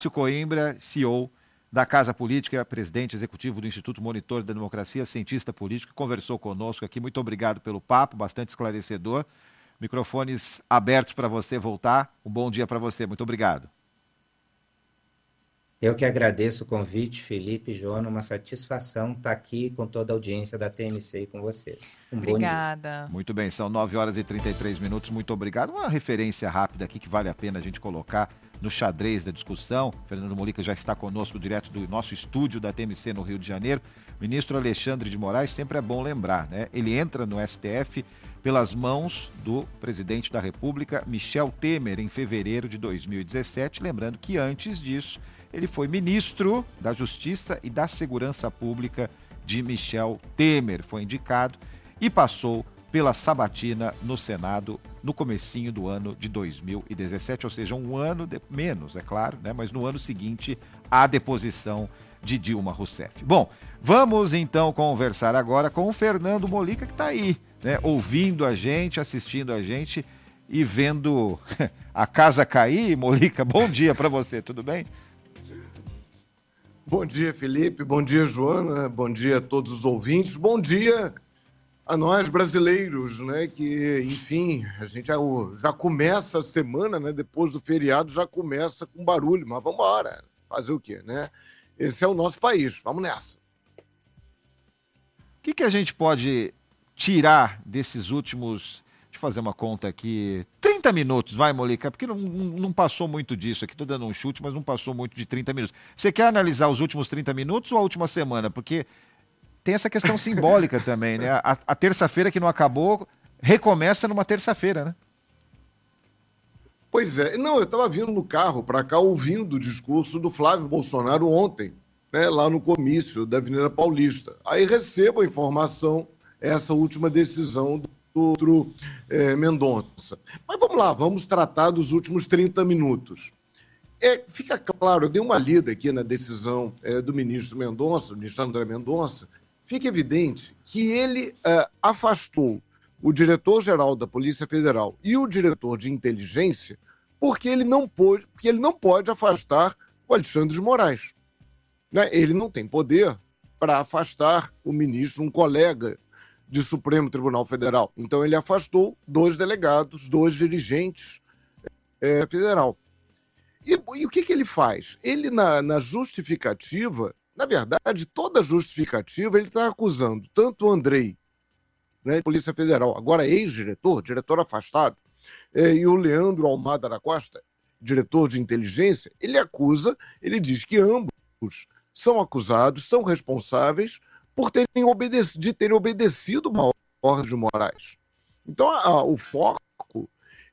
Coimbra, CEO da Casa Política, presidente executivo do Instituto Monitor da Democracia, cientista político, conversou conosco aqui. Muito obrigado pelo papo, bastante esclarecedor. Microfones abertos para você voltar. Um bom dia para você. Muito obrigado. Eu que agradeço o convite, Felipe e Joana, uma satisfação estar aqui com toda a audiência da TMC e com vocês. Bom dia. Obrigada. Muito bem, são 9h33. Muito obrigado. Uma referência rápida aqui que vale a pena a gente colocar no xadrez da discussão. Fernando Molica já está conosco direto do nosso estúdio da TMC no Rio de Janeiro. Ministro Alexandre de Moraes, sempre é bom lembrar, né? Ele entra no STF pelas mãos do presidente da República, Michel Temer, em fevereiro de 2017. Lembrando que antes disso, ele foi ministro da Justiça e da Segurança Pública de Michel Temer. Foi indicado e passou pela sabatina no Senado no comecinho do ano de 2017, ou seja, um ano menos, é claro, né? Mas no ano seguinte à deposição de Dilma Rousseff. Bom, vamos então conversar agora com o Fernando Molica, que está aí, né? Ouvindo a gente, assistindo a gente e vendo a casa cair. Molica, bom dia para você, tudo bem? Bom dia, Felipe. Bom dia, Joana. Bom dia a todos os ouvintes. Bom dia a nós brasileiros, né? Que, enfim, a gente já começa a semana, né? Depois do feriado já começa com barulho, mas vamos embora. Fazer o quê, né? Esse é o nosso país. Vamos nessa. O que a gente pode tirar desses últimos... Deixa eu fazer uma conta aqui. 30 minutos, vai, Molica, porque não passou muito disso aqui. Estou dando um chute, mas não passou muito de 30 minutos. Você quer analisar os últimos 30 minutos ou a última semana? Porque tem essa questão simbólica também, né? A terça-feira que não acabou recomeça numa terça-feira, né? Pois é. Não, eu estava vindo no carro para cá ouvindo o discurso do Flávio Bolsonaro ontem, né, lá no comício da Avenida Paulista. Aí recebo a informação, essa última decisão do outro Mendonça. Mas vamos lá, vamos tratar dos últimos 30 minutos. Fica claro, eu dei uma lida aqui na decisão do ministro Mendonça, o ministro André Mendonça, fica evidente que ele afastou o diretor-geral da Polícia Federal e o diretor de inteligência porque ele não pode afastar o Alexandre de Moraes. Né? Ele não tem poder para afastar o ministro, um colega de Supremo Tribunal Federal. Então ele afastou 2 delegados, 2 dirigentes federal. E o que ele faz? Ele, na justificativa, na verdade, toda justificativa, ele está acusando tanto o Andrei, né, Polícia Federal, agora ex-diretor, diretor afastado, e o Leandro Almada da Costa, diretor de inteligência, ele diz que ambos são acusados, são responsáveis por terem obedecido uma ordem de Moraes. Então, o foco,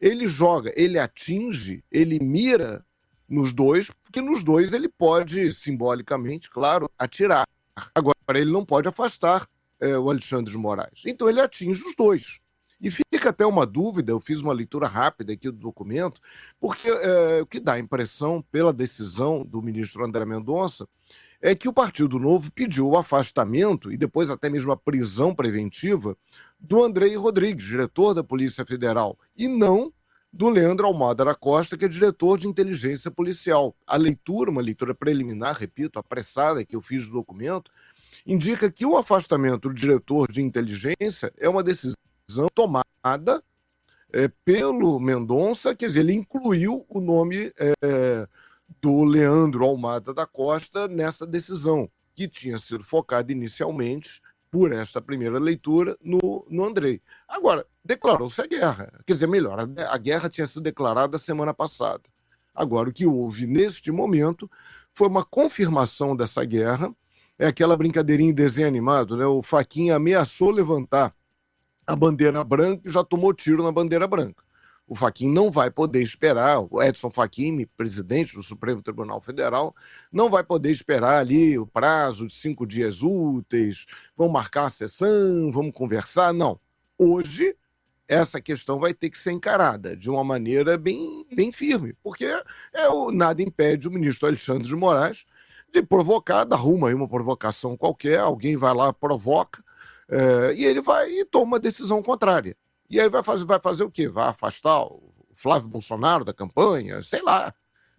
ele atinge, ele mira nos dois, porque nos dois ele pode, simbolicamente, claro, atirar. Agora, ele não pode afastar o Alexandre de Moraes. Então, ele atinge os dois. E fica até uma dúvida, eu fiz uma leitura rápida aqui do documento, porque o que dá a impressão, pela decisão do ministro André Mendonça, é que o Partido Novo pediu o afastamento e depois até mesmo a prisão preventiva do Andrei Rodrigues, diretor da Polícia Federal, e não do Leandro Almada da Costa, que é diretor de inteligência policial. A leitura, uma leitura preliminar, repito, apressada que eu fiz do documento, indica que o afastamento do diretor de inteligência é uma decisão tomada pelo Mendonça, quer dizer, ele incluiu o nome do Leandro Almada da Costa nessa decisão, que tinha sido focada inicialmente, por esta primeira leitura, no Andrei. Agora, declarou-se a guerra. Quer dizer, melhor, a guerra tinha sido declarada semana passada. Agora, o que houve neste momento foi uma confirmação dessa guerra. É aquela brincadeirinha em desenho animado, né? O Fachin ameaçou levantar a bandeira branca e já tomou tiro na bandeira branca. O Fachin não vai poder esperar, o Edson Fachin, presidente do Supremo Tribunal Federal, não vai poder esperar ali o prazo de 5 dias úteis, vamos marcar a sessão, vamos conversar. Não. Hoje, essa questão vai ter que ser encarada de uma maneira bem firme, porque nada impede o ministro Alexandre de Moraes de provocar, dar rumo aí uma provocação qualquer, alguém vai lá, provoca, e ele vai e toma uma decisão contrária. E aí vai fazer o quê? Vai afastar o Flávio Bolsonaro da campanha? Sei lá.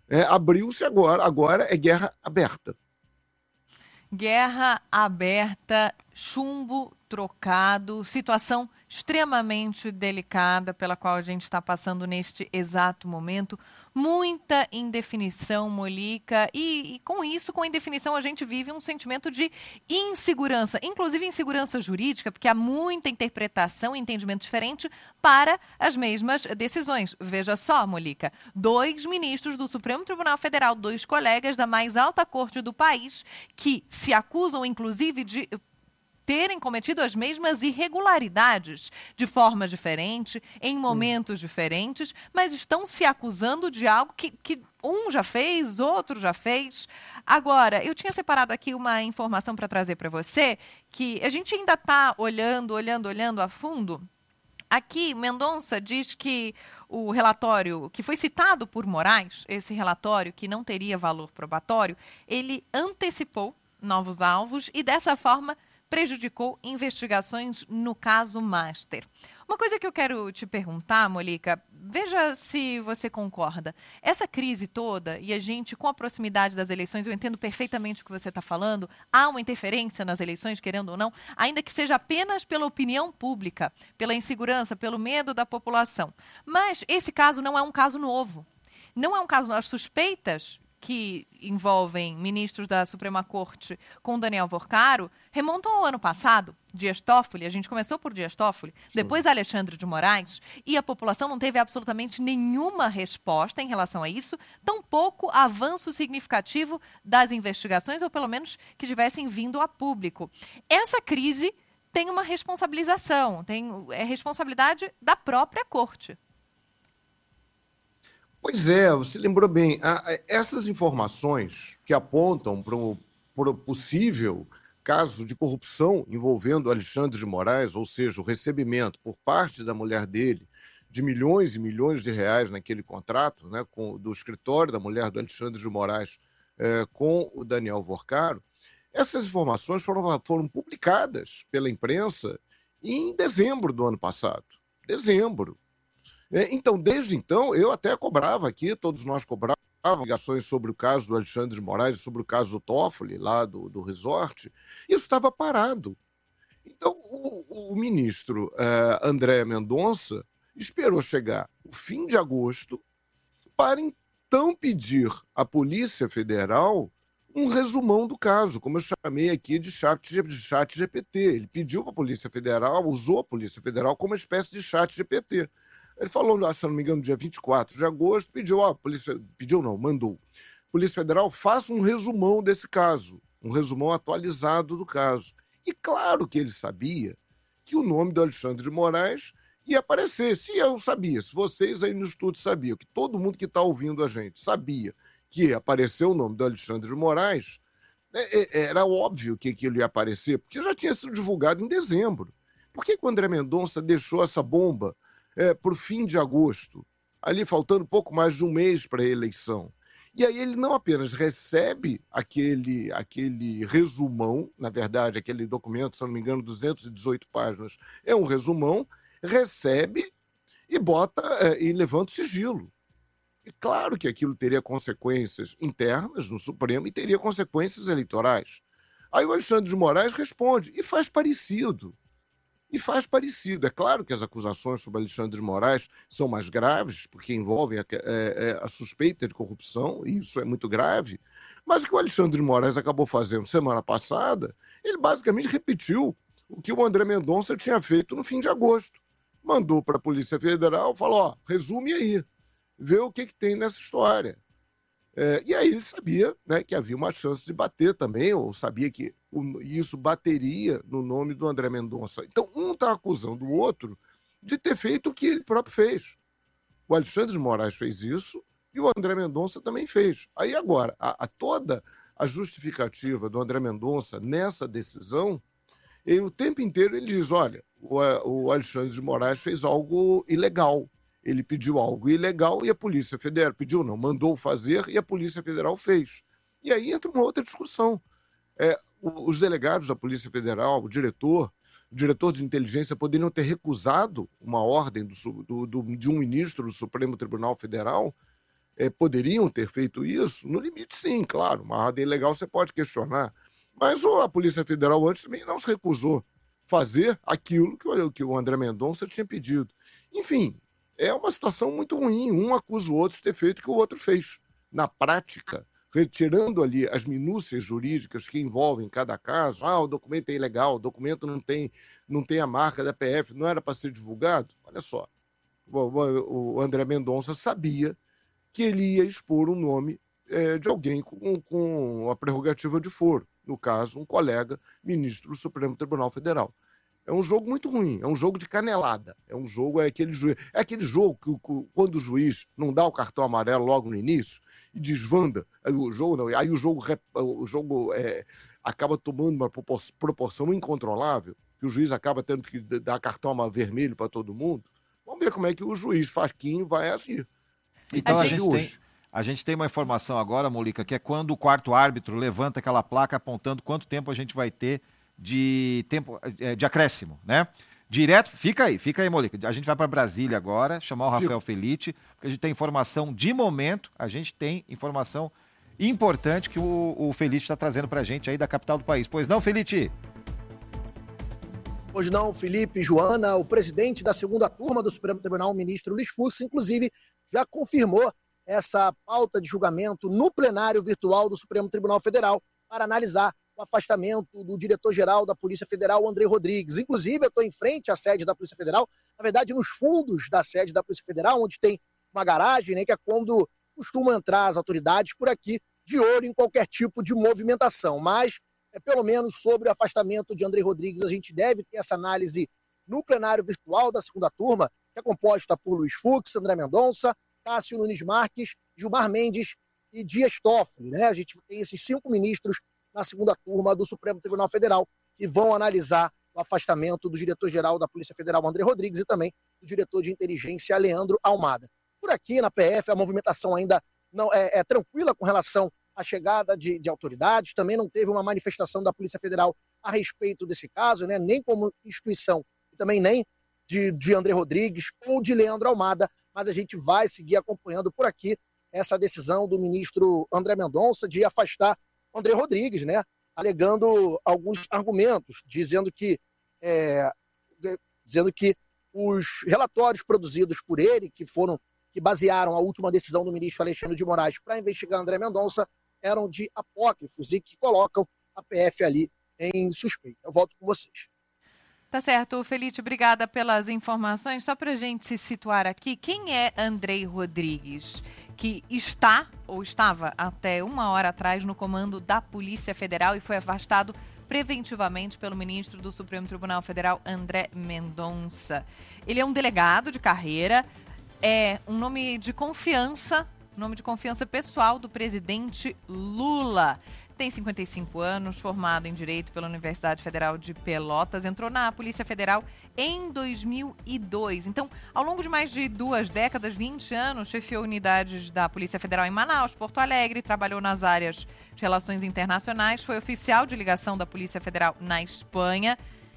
Abriu-se agora é guerra aberta. Guerra aberta, chumbo trocado, situação extremamente delicada pela qual a gente está passando neste exato momento. Muita indefinição, Molica, e com isso, com a indefinição, a gente vive um sentimento de insegurança, inclusive insegurança jurídica, porque há muita interpretação e entendimento diferente para as mesmas decisões. Veja só, Molica, 2 ministros do Supremo Tribunal Federal, 2 colegas da mais alta corte do país, que se acusam, inclusive, de terem cometido as mesmas irregularidades de forma diferente, em momentos diferentes, mas estão se acusando de algo que um já fez, outro já fez. Agora, eu tinha separado aqui uma informação para trazer para você, que a gente ainda está olhando a fundo. Aqui, Mendonça diz que o relatório que foi citado por Moraes, esse relatório que não teria valor probatório, ele antecipou novos alvos e, dessa forma, prejudicou investigações no caso Master. Uma coisa que eu quero te perguntar, Molica, veja se você concorda. Essa crise toda, e a gente, com a proximidade das eleições, eu entendo perfeitamente o que você está falando, há uma interferência nas eleições, querendo ou não, ainda que seja apenas pela opinião pública, pela insegurança, pelo medo da população. Mas esse caso não é um caso novo. Não é um caso, as suspeitas que envolvem ministros da Suprema Corte com Daniel Worcaro remontam ao ano passado. Dias Toffoli, a gente começou por Dias Toffoli, depois Alexandre de Moraes, e a população não teve absolutamente nenhuma resposta em relação a isso, tampouco avanço significativo das investigações, ou pelo menos que tivessem vindo a público. Essa crise tem uma responsabilização, é responsabilidade da própria Corte. Pois é, você lembrou bem. Essas informações que apontam para o possível caso de corrupção envolvendo Alexandre de Moraes, ou seja, o recebimento por parte da mulher dele de milhões e milhões de reais naquele contrato, né, do escritório da mulher do Alexandre de Moraes com o Daniel Worcaro, essas informações foram publicadas pela imprensa em dezembro do ano passado. Dezembro. Então, desde então, eu até cobrava aqui, todos nós cobrávamos ligações sobre o caso do Alexandre de Moraes, sobre o caso do Toffoli, lá do resort. Isso estava parado. Então, o ministro André Mendonça esperou chegar o fim de agosto para então pedir à Polícia Federal um resumão do caso, como eu chamei aqui de chat GPT. Ele pediu para a Polícia Federal, usou a Polícia Federal como uma espécie de chat GPT. Ele falou, se não me engano, no dia 24 de agosto, mandou. Polícia Federal, faça um resumão desse caso, um resumão atualizado do caso. E claro que ele sabia que o nome do Alexandre de Moraes ia aparecer. Se eu sabia, se vocês aí no estúdio sabiam, que todo mundo que está ouvindo a gente sabia que apareceu o nome do Alexandre de Moraes, era óbvio que aquilo ia aparecer, porque já tinha sido divulgado em dezembro. Por que o André Mendonça deixou essa bomba para o fim de agosto, ali faltando pouco mais de um mês para a eleição? E aí ele não apenas recebe aquele resumão, na verdade, aquele documento, se não me engano, 218 páginas, é um resumão, recebe e bota e levanta o sigilo. E claro que aquilo teria consequências internas no Supremo e teria consequências eleitorais. Aí o Alexandre de Moraes responde e faz parecido. É claro que as acusações sobre Alexandre de Moraes são mais graves, porque envolvem a suspeita de corrupção, e isso é muito grave. Mas o que o Alexandre de Moraes acabou fazendo semana passada, ele basicamente repetiu o que o André Mendonça tinha feito no fim de agosto. Mandou para a Polícia Federal, falou, resume aí, vê o que tem nessa história. E aí ele sabia, né, que havia uma chance de bater também, ou sabia que isso bateria no nome do André Mendonça. Então, um está acusando o outro de ter feito o que ele próprio fez. O Alexandre de Moraes fez isso e o André Mendonça também fez. Aí agora, toda a justificativa do André Mendonça nessa decisão, o tempo inteiro ele diz, olha, o Alexandre de Moraes fez algo ilegal. Ele pediu algo ilegal e a Polícia Federal mandou fazer e a Polícia Federal fez. E aí entra uma outra discussão. Os delegados da Polícia Federal, o diretor de inteligência poderiam ter recusado uma ordem de um ministro do Supremo Tribunal Federal poderiam ter feito isso? No limite, sim, claro. Uma ordem legal você pode questionar. Mas a Polícia Federal antes também não se recusou fazer aquilo que o André Mendonça tinha pedido. Enfim, é uma situação muito ruim. Um acusa o outro de ter feito o que o outro fez. Na prática, retirando ali as minúcias jurídicas que envolvem cada caso, o documento é ilegal, o documento não tem a marca da PF, não era para ser divulgado. Olha só, o André Mendonça sabia que ele ia expor o nome de alguém com a prerrogativa de foro, no caso, um colega ministro do Supremo Tribunal Federal. É um jogo muito ruim, é um jogo de canelada, é aquele jogo que quando o juiz não dá o cartão amarelo logo no início e desvanda, aí o jogo acaba tomando uma proporção incontrolável, que o juiz acaba tendo que dar cartão vermelho para todo mundo. Vamos ver como é que o juiz Faquinho vai agir. Então a gente tem uma informação agora, Molica, que é quando o quarto árbitro levanta aquela placa apontando quanto tempo a gente vai ter de acréscimo, né? Direto, fica aí, Molica. A gente vai para Brasília agora, chamar o Rafael Felitti, porque a gente tem informação de momento, a gente tem informação importante que o Felitti está trazendo para a gente aí da capital do país. Pois não, Felitti? Pois não, Felipe, Joana, o presidente da segunda turma do Supremo Tribunal, o ministro Luiz Fux, inclusive, já confirmou essa pauta de julgamento no plenário virtual do Supremo Tribunal Federal para analisar o afastamento do diretor-geral da Polícia Federal, Andrei Rodrigues. Inclusive, eu estou em frente à sede da Polícia Federal, na verdade, nos fundos da sede da Polícia Federal, onde tem uma garagem, né, que é quando costumam entrar as autoridades por aqui, de olho em qualquer tipo de movimentação. Mas, pelo menos sobre o afastamento de Andrei Rodrigues, a gente deve ter essa análise no plenário virtual da segunda turma, que é composta por Luiz Fux, André Mendonça, Cássio Nunes Marques, Gilmar Mendes e Dias Toffoli, né? A gente tem esses 5 ministros na segunda turma do Supremo Tribunal Federal que vão analisar o afastamento do diretor-geral da Polícia Federal, André Rodrigues, e também do diretor de inteligência, Leandro Almada. Por aqui, na PF, a movimentação ainda não é tranquila com relação à chegada de autoridades, também não teve uma manifestação da Polícia Federal a respeito desse caso, né? Nem como instituição e também nem de André Rodrigues ou de Leandro Almada, mas a gente vai seguir acompanhando por aqui essa decisão do ministro André Mendonça de afastar André Rodrigues, né? Alegando alguns argumentos, dizendo que os relatórios produzidos por ele, que basearam a última decisão do ministro Alexandre de Moraes para investigar André Mendonça, eram de apócrifos e que colocam a PF ali em suspeita. Eu volto com vocês. Tá certo, Felipe, obrigada pelas informações. Só para a gente se situar aqui, quem é Andrei Rodrigues, que está ou estava até uma hora atrás no comando da Polícia Federal e foi afastado preventivamente pelo ministro do Supremo Tribunal Federal, André Mendonça. Ele é um delegado de carreira, é um nome de confiança pessoal do presidente Lula. Tem 55 anos, formado em Direito pela Universidade Federal de Pelotas, entrou na Polícia Federal em 2002. Então, ao longo de mais de 2 décadas, 20 anos, chefiou unidades da Polícia Federal em Manaus, Porto Alegre, trabalhou nas áreas de relações internacionais, foi oficial de ligação da Polícia Federal na Espanha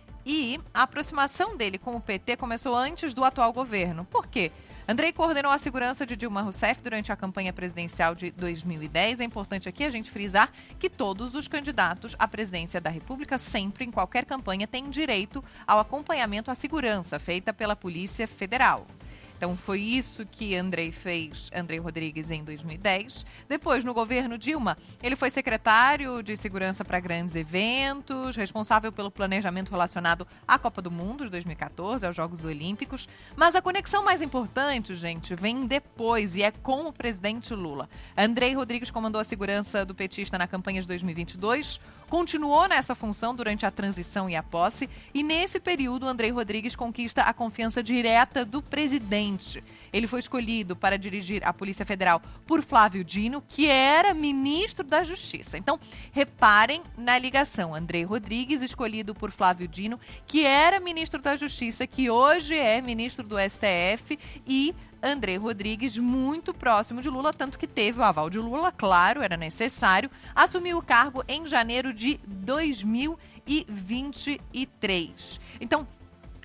e a aproximação dele com o PT começou antes do atual governo. Por quê? Andrei coordenou a segurança de Dilma Rousseff durante a campanha presidencial de 2010. É importante aqui a gente frisar que todos os candidatos à presidência da República, sempre, em qualquer campanha, têm direito ao acompanhamento à segurança feita pela Polícia Federal. Então, foi isso que Andrei Rodrigues, em 2010. Depois, no governo Dilma, ele foi secretário de Segurança para grandes eventos, responsável pelo planejamento relacionado à Copa do Mundo de 2014, aos Jogos Olímpicos. Mas a conexão mais importante, gente, vem depois e é com o presidente Lula. Andrei Rodrigues comandou a segurança do petista na campanha de 2022, continuou nessa função durante a transição e a posse, e nesse período, Andrei Rodrigues conquista a confiança direta do presidente. Ele foi escolhido para dirigir a Polícia Federal por Flávio Dino, que era ministro da Justiça. Então, reparem na ligação. Andrei Rodrigues, escolhido por Flávio Dino, que era ministro da Justiça, que hoje é ministro do STF, e Andrei Rodrigues, muito próximo de Lula, tanto que teve o aval de Lula, claro, era necessário, assumiu o cargo em janeiro de 2023. Então,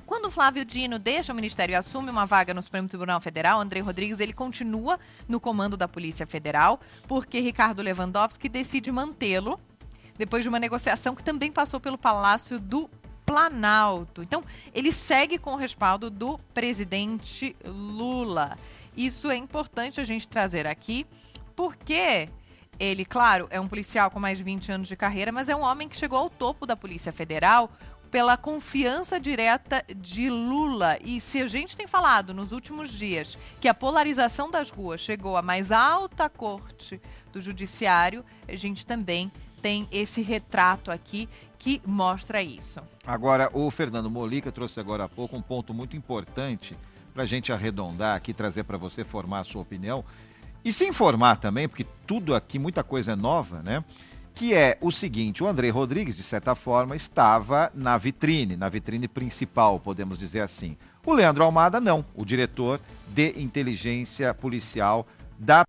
Quando o Flávio Dino deixa o Ministério e assume uma vaga no Supremo Tribunal Federal, André Rodrigues, ele continua no comando da Polícia Federal, porque Ricardo Lewandowski decide mantê-lo, depois de uma negociação que também passou pelo Palácio do Planalto. Então, ele segue com o respaldo do presidente Lula. Isso é importante a gente trazer aqui, porque ele, claro, é um policial com mais de 20 anos de carreira, mas é um homem que chegou ao topo da Polícia Federal pela confiança direta de Lula. E se a gente tem falado nos últimos dias que a polarização das ruas chegou à mais alta corte do judiciário, a gente também tem esse retrato aqui que mostra isso. Agora, o Fernando Molica trouxe agora há pouco um ponto muito importante para a gente arredondar aqui, trazer para você formar a sua opinião e se informar também, porque tudo aqui, muita coisa é nova, né? Que é o seguinte: o André Rodrigues, de certa forma, estava na vitrine principal, podemos dizer assim. O Leandro Almada não, o diretor de inteligência policial da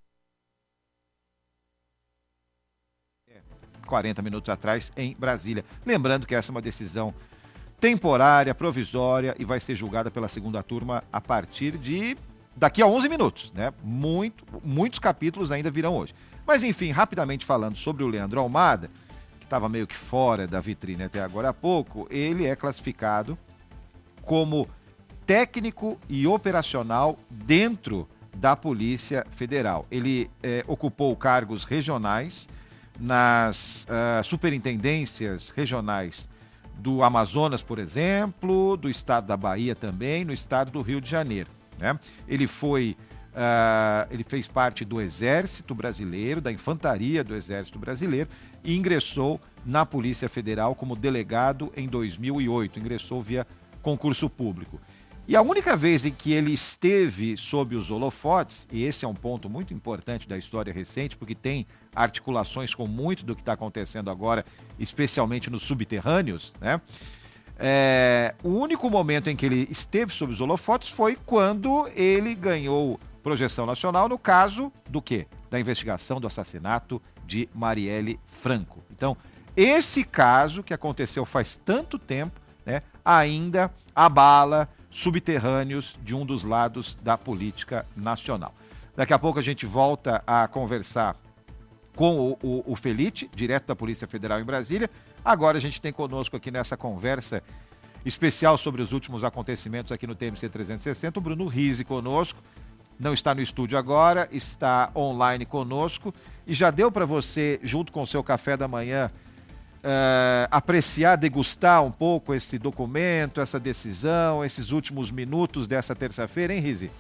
40 minutos atrás em Brasília. Lembrando que essa é uma decisão temporária, provisória e vai ser julgada pela segunda turma a partir de daqui a 11 minutos, né? Muitos capítulos ainda virão hoje. Mas enfim, rapidamente falando sobre o Leandro Almada, que estava meio que fora da vitrine até agora há pouco, ele é classificado como técnico e operacional dentro da Polícia Federal. Ele ocupou cargos regionais nas superintendências regionais do Amazonas, por exemplo, do estado da Bahia também, no estado do Rio de Janeiro, né? Ele fez parte do Exército Brasileiro, da Infantaria do Exército Brasileiro e ingressou na Polícia Federal como delegado em 2008, ingressou via concurso público. E a única vez em que ele esteve sob os holofotes, e esse é um ponto muito importante da história recente, porque tem articulações com muito do que está acontecendo agora, especialmente nos subterrâneos, né? O único momento em que ele esteve sob os holofotes foi quando ele ganhou projeção nacional no caso do quê? Da investigação do assassinato de Marielle Franco. Então, esse caso que aconteceu faz tanto tempo, né, ainda abala subterrâneos de um dos lados da política nacional. Daqui a pouco a gente volta a conversar com o Felite, direto da Polícia Federal em Brasília. Agora a gente tem conosco aqui nessa conversa especial sobre os últimos acontecimentos aqui no TMC 360, o Bruno Rizzi conosco. Não está no estúdio agora, está online conosco. E já deu para você, junto com o seu café da manhã, apreciar, degustar um pouco esse documento, essa decisão, esses últimos minutos dessa terça-feira, hein, Rizzi?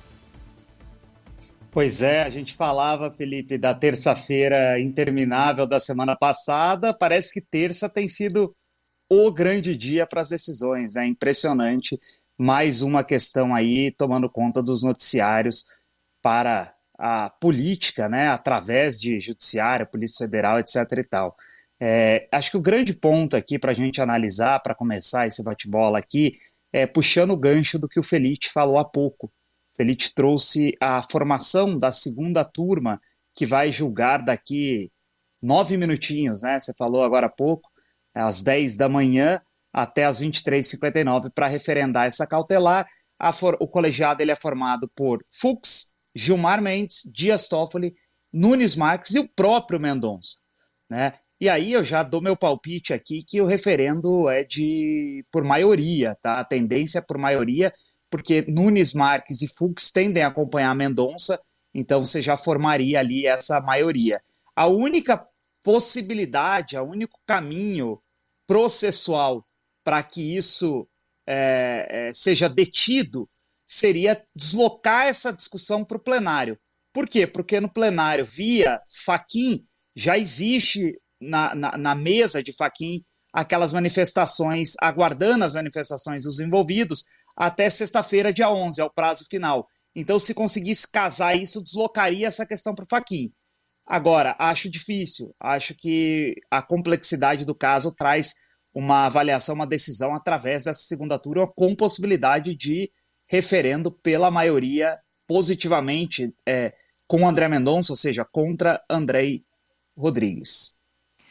Pois é, a gente falava, Felipe, da terça-feira interminável da semana passada. Parece que terça tem sido o grande dia para as decisões. É impressionante. Mais uma questão aí tomando conta dos noticiários para a política, né, através de judiciário, Polícia Federal, etc. e tal. Acho que o grande ponto aqui para a gente analisar, para começar esse bate-bola aqui, é puxando o gancho do que o Felite falou há pouco. Felite trouxe a formação da segunda turma, que vai julgar daqui 9 minutinhos, né? Você falou agora há pouco, às 10 da manhã até às 23h59, para referendar essa cautelar. O colegiado ele é formado por Fux, Gilmar Mendes, Dias Toffoli, Nunes Marques e o próprio Mendonça, né? E aí eu já dou meu palpite aqui que o referendo é por maioria, tá? A tendência é por maioria, porque Nunes Marques e Fux tendem a acompanhar Mendonça, então você já formaria ali essa maioria. A única possibilidade, o único caminho processual para que isso seja detido seria deslocar essa discussão para o plenário. Por quê? Porque no plenário, via Fachin, já existe na mesa de Fachin aquelas manifestações, aguardando as manifestações dos envolvidos, até sexta-feira, dia 11, é o prazo final. Então, se conseguisse casar isso, deslocaria essa questão para o Fachin. Agora, acho difícil. Acho que a complexidade do caso traz uma avaliação, uma decisão através dessa segunda turma, com possibilidade de referendo pela maioria positivamente com André Mendonça, ou seja, contra André Rodrigues.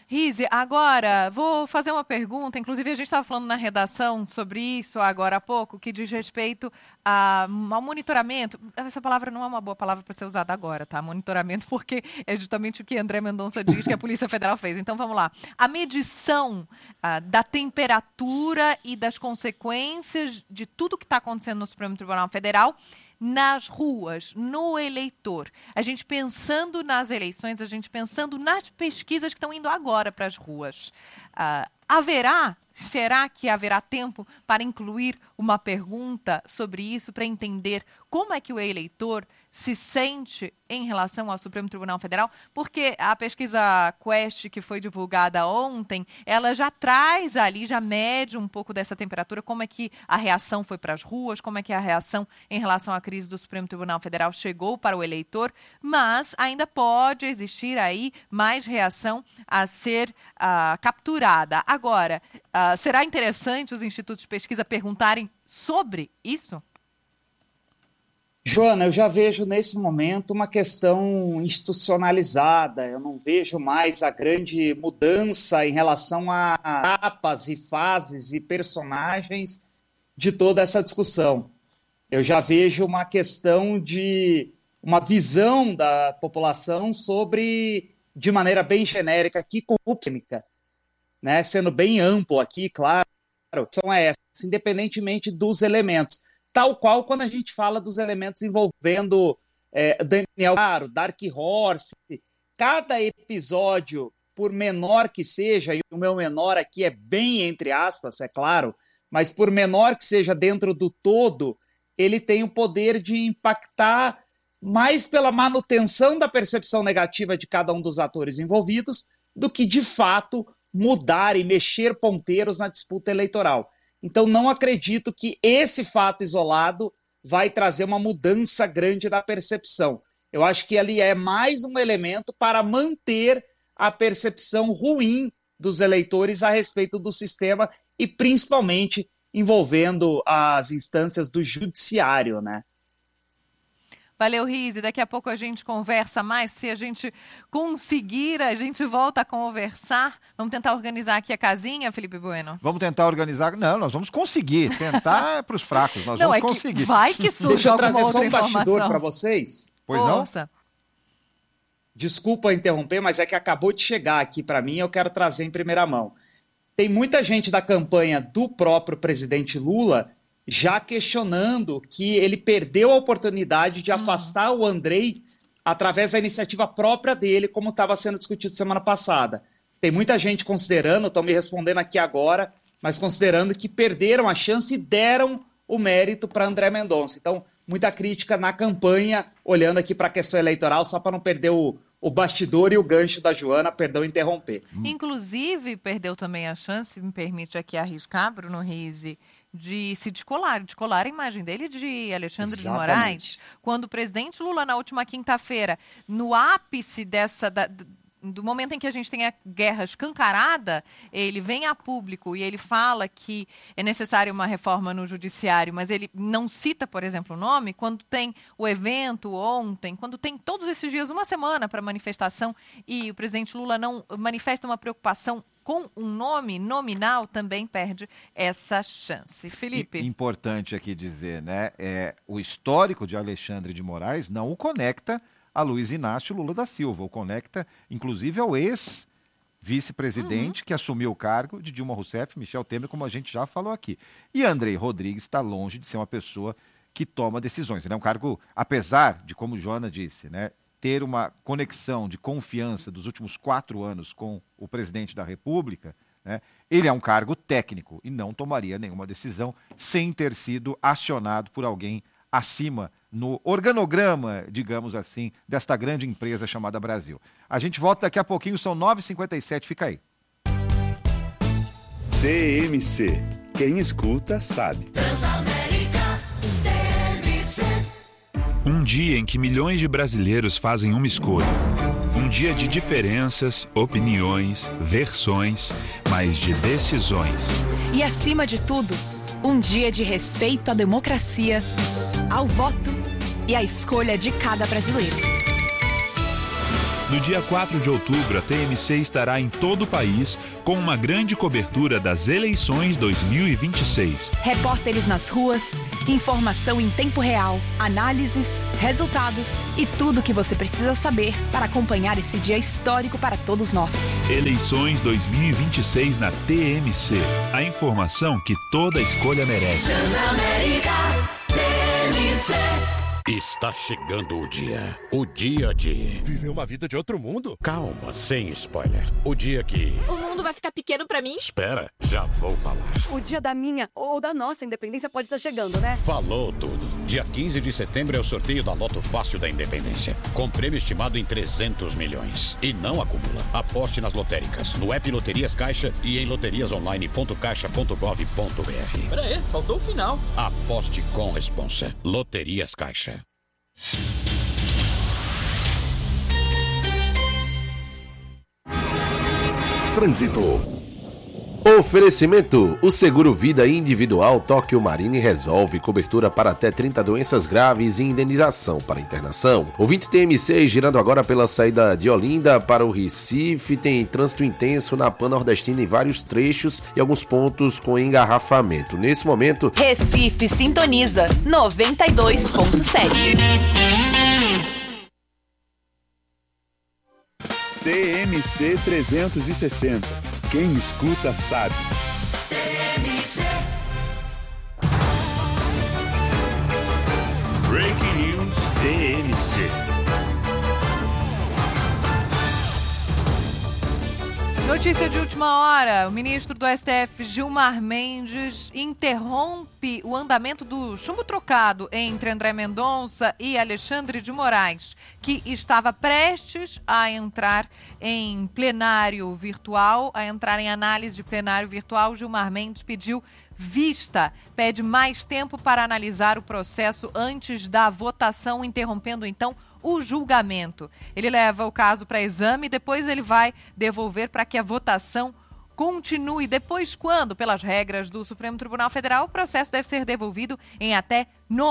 Rize, agora vou fazer uma pergunta, inclusive a gente estava falando na redação sobre isso agora há pouco, que diz respeito ao monitoramento. Essa palavra não é uma boa palavra para ser usada agora, tá? Monitoramento, porque é justamente o que André Mendonça diz que a Polícia Federal fez. Então vamos lá. A medição da temperatura e das consequências de tudo que está acontecendo no Supremo Tribunal Federal nas ruas, no eleitor. A gente pensando nas eleições, a gente pensando nas pesquisas que estão indo agora para as ruas. Será que haverá tempo para incluir uma pergunta sobre isso, para entender como é que o eleitor se sente em relação ao Supremo Tribunal Federal? Porque a pesquisa Quest, que foi divulgada ontem, ela já traz ali, já mede um pouco dessa temperatura, como é que a reação foi para as ruas, como é que a reação em relação à crise do Supremo Tribunal Federal chegou para o eleitor, mas ainda pode existir aí mais reação a ser capturada. Agora, será interessante os institutos de pesquisa perguntarem sobre isso? Joana, eu já vejo nesse momento uma questão institucionalizada, eu não vejo mais a grande mudança em relação a etapas e fases e personagens de toda essa discussão. Eu já vejo uma questão de uma visão da população sobre, de maneira bem genérica aqui, corrupção, né? Sendo bem amplo aqui, claro, são essas, independentemente dos elementos. Tal qual quando a gente fala dos elementos envolvendo Daniel Caro, Dark Horse, cada episódio, por menor que seja, e o meu menor aqui é bem entre aspas, é claro, mas por menor que seja dentro do todo, ele tem o poder de impactar mais pela manutenção da percepção negativa de cada um dos atores envolvidos do que, de fato, mudar e mexer ponteiros na disputa eleitoral. Então, não acredito que esse fato isolado vai trazer uma mudança grande da percepção. Eu acho que ele é mais um elemento para manter a percepção ruim dos eleitores a respeito do sistema e, principalmente, envolvendo as instâncias do judiciário, né? Valeu, Rize. Daqui a pouco a gente conversa mais. Se a gente conseguir, a gente volta a conversar. Vamos tentar organizar aqui a casinha, Felipe Bueno? Vamos tentar organizar. Não, nós vamos conseguir. Tentar é para os fracos. Nós vamos conseguir. Vai que surge. Deixa eu trazer só um bastidor para vocês. Pois Força. não? Desculpa interromper, mas é que acabou de chegar aqui para mim e eu quero trazer em primeira mão. Tem muita gente da campanha do próprio presidente Lula já questionando que ele perdeu a oportunidade de afastar o Andrei através da iniciativa própria dele, como estava sendo discutido semana passada. Tem muita gente considerando, estão me respondendo aqui agora, mas considerando que perderam a chance e deram o mérito para André Mendonça. Então, muita crítica na campanha, olhando aqui para a questão eleitoral, só para não perder o bastidor e o gancho da Joana, perdão interromper. Inclusive, perdeu também a chance, me permite aqui arriscar, Bruno Rize, de se descolar a imagem dele de Alexandre de Moraes, quando o presidente Lula, na última quinta-feira, no ápice do momento em que a gente tem a guerra escancarada, ele vem a público e ele fala que é necessária uma reforma no judiciário, mas ele não cita, por exemplo, o nome, quando tem o evento ontem, quando tem todos esses dias, uma semana para manifestação, e o presidente Lula não manifesta uma preocupação com um nome nominal, também perde essa chance. Felipe? Importante aqui dizer, né? O histórico de Alexandre de Moraes não o conecta a Luiz Inácio Lula da Silva, o conecta, inclusive, ao ex-vice-presidente que assumiu o cargo de Dilma Rousseff, Michel Temer, como a gente já falou aqui. E Andrei Rodrigues está longe de ser uma pessoa que toma decisões. Ele é um cargo, apesar de, como Joana disse, né, ter uma conexão de confiança dos últimos 4 anos com o presidente da República, né, ele é um cargo técnico e não tomaria nenhuma decisão sem ter sido acionado por alguém acima no organograma, digamos assim, desta grande empresa chamada Brasil. A gente volta daqui a pouquinho, são 9h57, fica aí. TMC, quem escuta sabe. Um dia em que milhões de brasileiros fazem uma escolha. Um dia de diferenças, opiniões, versões, mas de decisões. E acima de tudo, um dia de respeito à democracia, ao voto e à escolha de cada brasileiro. No dia 4 de outubro, a TMC estará em todo o país com uma grande cobertura das eleições 2026. Repórteres nas ruas, informação em tempo real, análises, resultados e tudo o que você precisa saber para acompanhar esse dia histórico para todos nós. Eleições 2026 na TMC. A informação que toda escolha merece. Transamérica, TMC. Está chegando o dia de... Viver uma vida de outro mundo? Calma, sem spoiler. O dia que... O mundo vai ficar pequeno pra mim? Espera, já vou falar. O dia da minha ou da nossa independência pode estar chegando, né? Falou tudo. Dia 15 de setembro é o sorteio da Loto Fácil da Independência, com prêmio estimado em 300 milhões. E não acumula. Aposte nas lotéricas, no app Loterias Caixa e em loteriasonline.caixa.gov.br. Peraí, faltou o final. Aposte com responsa. Loterias Caixa. Trânsito. Oferecimento: o seguro vida individual Tóquio Marine resolve cobertura para até 30 doenças graves e indenização para internação. Ouvinte TMC, girando agora pela saída de Olinda para o Recife, tem trânsito intenso na Pan-Nordestina em vários trechos e alguns pontos com engarrafamento. Nesse momento, Recife sintoniza 92.7. TMC 360. Quem escuta sabe. TMC. Breaking News TMC. Notícia de última hora. O ministro do STF, Gilmar Mendes, interrompe o andamento do chumbo trocado entre André Mendonça e Alexandre de Moraes, que estava prestes a entrar em plenário virtual, a entrar em análise de plenário virtual. Gilmar Mendes pediu vista, pede mais tempo para analisar o processo antes da votação, interrompendo então o julgamento. Ele leva o caso para exame e depois ele vai devolver para que a votação continue. Depois, quando, pelas regras do Supremo Tribunal Federal, o processo deve ser devolvido em até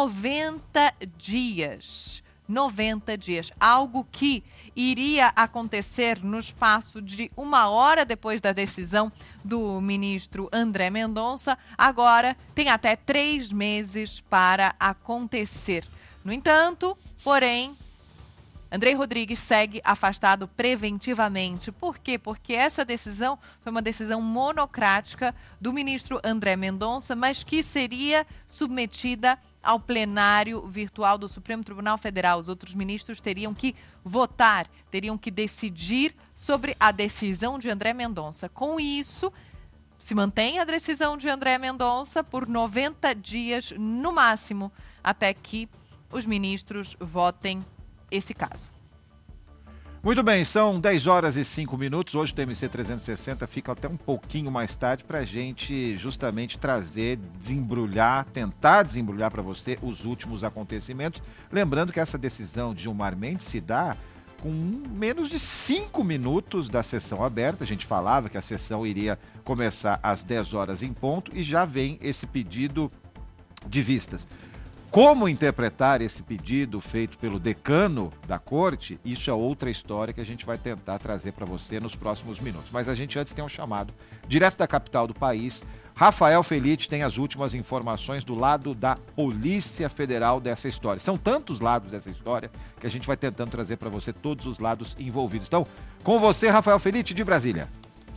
90 dias. 90 dias. Algo que iria acontecer no espaço de 1 hora depois da decisão do ministro André Mendonça, agora tem até 3 meses para acontecer. No entanto, porém, André Rodrigues segue afastado preventivamente. Por quê? Porque essa decisão foi uma decisão monocrática do ministro André Mendonça, mas que seria submetida ao plenário virtual do Supremo Tribunal Federal. Os outros ministros teriam que votar, teriam que decidir sobre a decisão de André Mendonça. Com isso, se mantém a decisão de André Mendonça por 90 dias no máximo, até que os ministros votem esse caso. Muito bem, são 10 horas e 5 minutos. Hoje o TMC 360 fica até um pouquinho mais tarde para a gente justamente trazer, desembrulhar, tentar desembrulhar para você os últimos acontecimentos. Lembrando que essa decisão de Gilmar Mendes se dá com menos de 5 minutos da sessão aberta. A gente falava que a sessão iria começar às 10 horas em ponto e já vem esse pedido de vistas. Como interpretar esse pedido feito pelo decano da corte, isso é outra história que a gente vai tentar trazer para você nos próximos minutos. Mas a gente antes tem um chamado direto da capital do país. Rafael Felite tem as últimas informações do lado da Polícia Federal dessa história. São tantos lados dessa história que a gente vai tentando trazer para você todos os lados envolvidos. Então, com você, Rafael Felite, de Brasília.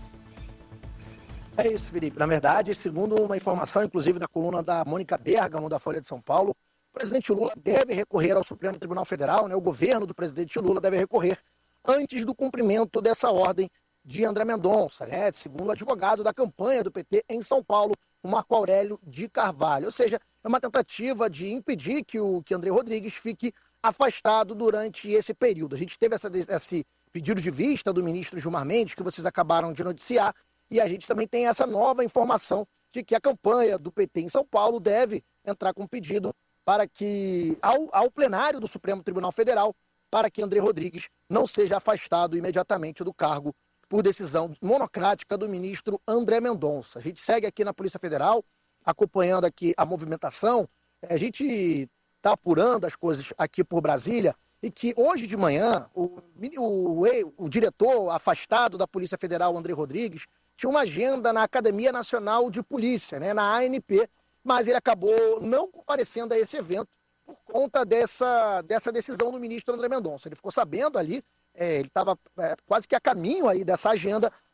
É isso, Felipe. Na verdade, segundo uma informação, inclusive, da coluna da Mônica Bergamo, da Folha de São Paulo, o presidente Lula deve recorrer ao Supremo Tribunal Federal, né? O governo do presidente Lula deve recorrer antes do cumprimento dessa ordem de André Mendonça, né? Segundo o advogado da campanha do PT em São Paulo, o Marco Aurélio de Carvalho. Ou seja, é uma tentativa de impedir que André Rodrigues fique afastado durante esse período. A gente teve esse pedido de vista do ministro Gilmar Mendes, que vocês acabaram de noticiar, e a gente também tem essa nova informação de que a campanha do PT em São Paulo deve entrar com um pedido para que, ao plenário do Supremo Tribunal Federal, para que André Rodrigues não seja afastado imediatamente do cargo por decisão monocrática do ministro André Mendonça. A gente segue aqui na Polícia Federal, acompanhando aqui a movimentação. A gente está apurando as coisas aqui por Brasília e que hoje de manhã o diretor afastado da Polícia Federal, André Rodrigues, tinha uma agenda na Academia Nacional de Polícia, né, na ANP, mas ele acabou não comparecendo a esse evento por conta dessa decisão do ministro André Mendonça. Ele ficou sabendo ali, ele estava quase que a caminho aí dessa agenda,